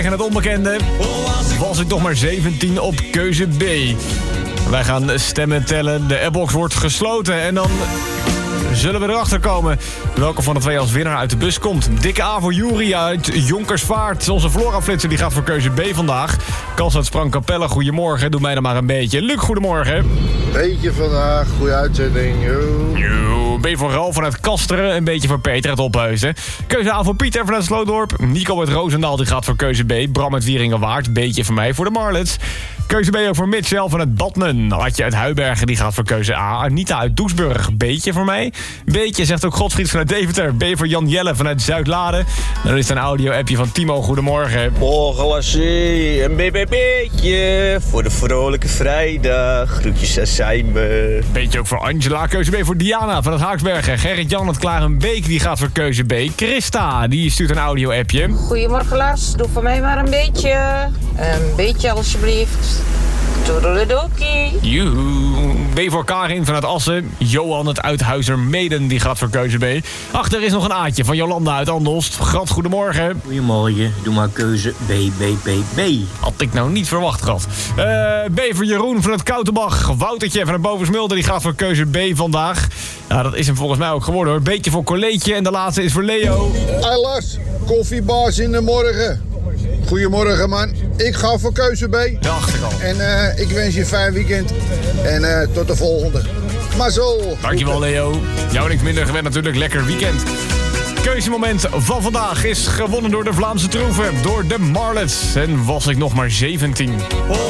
En het onbekende was ik nog maar 17 op keuze B. Wij gaan stemmen tellen. De airbox wordt gesloten en dan zullen we erachter komen welke van de twee als winnaar uit de bus komt. Dikke A voor Juri uit Jonkersvaart. Onze Flora-flitser die gaat voor keuze B vandaag. Kans uit Sprangkapelle, goedemorgen. Doe mij dan maar een beetje. Luc, goedemorgen. Beetje vandaag, goede uitzending. B voor Ralf vanuit Kasteren. Een beetje voor Peter uit Ophuizen. Keuze A voor Pieter vanuit Slootdorp. Nico uit Roosendaal die gaat voor keuze B. Bram uit Wieringenwaard. Beetje voor mij voor de Marlets. Keuze B ook voor Mitchell vanuit Badmen. Adje uit Huibergen die gaat voor keuze A. Anita uit Doesburg. Beetje voor mij. Beetje zegt ook Godfried vanuit Deventer. B voor Jan Jelle vanuit Zuidlaren. Dan is er een audio-appje van Timo. Goedemorgen. Morgen Lassie, een BBB'tje voor de vrolijke vrijdag. Groetjes aan Sijmen. Beetje ook voor Angela. Keuze B voor Diana vanuit Haaksbergen. Gerrit-Jan uit Klarenbeek die gaat voor keuze B. Christa die stuurt een audio-appje. Goedemorgen Lars, doe voor mij maar een beetje. Een beetje alsjeblieft. Toedeledokie. Joehoe. B voor Karin vanuit Assen. Johan uit Uithuizermeden die gaat voor keuze B. Achter is nog een Aatje van Jolanda uit Andelst. Grat, goedemorgen. Goedemorgen, doe maar keuze B. Had ik nou niet verwacht, Grat. B voor Jeroen vanuit Koutenbach. Woutertje vanuit Bovensmilde die gaat voor keuze B vandaag. Nou, dat is hem volgens mij ook geworden hoor. Beetje voor Coleetje en de laatste is voor Leo. Hey Lars, koffiebaas in de morgen. Goedemorgen man, ik ga voor keuze B. Dacht ik al. En ik wens je een fijn weekend. En tot de volgende. Maar zo. Dankjewel Leo. Jou niks minder gewend natuurlijk, lekker weekend. Keuzemoment van vandaag is gewonnen door de Vlaamse troeven, door de Marlets. En was ik nog maar 17.